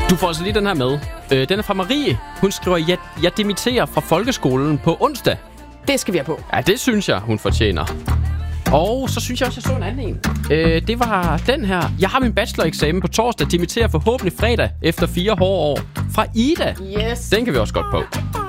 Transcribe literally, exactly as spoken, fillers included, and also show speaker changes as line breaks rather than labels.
Du får altså lige den her med. Øh, den er fra Marie. Hun skriver, jeg, jeg dimitterer fra folkeskolen på onsdag.
Det skal vi have på.
Ja, det synes jeg, hun fortjener. Og så synes jeg også, jeg så en anden en. Øh, det var den her. Jeg har min bacheloreksamen på torsdag. Dimitterer forhåbentlig fredag efter fire hårde år. Fra Ida.
Yes.
Den kan vi også godt på.